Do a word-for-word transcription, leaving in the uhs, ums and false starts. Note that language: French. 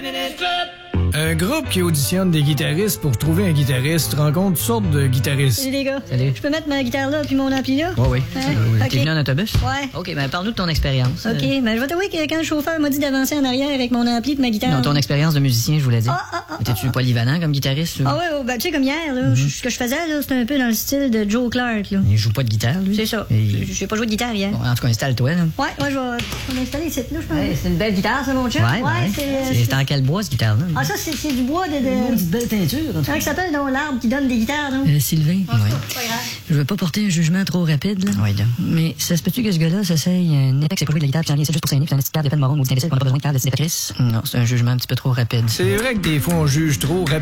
Un groupe qui auditionne des guitaristes pour trouver un guitariste rencontre toutes sortes de guitaristes. Salut les gars. Salut. Je peux mettre ma guitare là puis mon ampli là? Oui, oui. Hein? Euh, OK. T'es venu en autobus? Ouais. OK, ben parle-nous de ton expérience. OK, Euh, ben je vais t'avouer que quand le chauffeur m'a dit d'avancer en arrière avec mon ampli et ma guitare... Non, ton expérience de musicien, je voulais dire. Ah, ah, ah, T'es-tu polyvalent comme guitariste? Ou... Ah ouais, oh, ben tu sais comme hier, là, Mm-hmm. ce que je faisais là, c'était un peu dans le style de Joe Clark là. Il joue pas de guitare, lui? C'est ça. Et- J'ai pas joué de guitare hier. Bon, en tout cas, installe-toi, là. Ouais, ouais, je vais on va installer ici là, je pense. Ouais, c'est une belle guitare ça mon chum. Ouais, ouais. c'est C'est en quel bois, cette guitare-là? Ah ça c'est c'est du bois de de Une belle teinture, en Comment ça s'appelle donc l'arbre qui donne des guitares non? Euh, Sylvain? Ah, Ouais. c'est pas grave. Je veux pas porter un jugement trop rapide, là. Oui, là. Mais ça se peut-tu que ce gars-là s'essaye un ex pour jouer de la guitare, puis s'en vient ici juste pour s'aîner, puis un petit carte de peine marron, ou qu'on n'a pas besoin de carte de cinépatrice? Non, c'est un jugement un petit peu trop rapide. C'est vrai que des fois, on juge trop rapidement.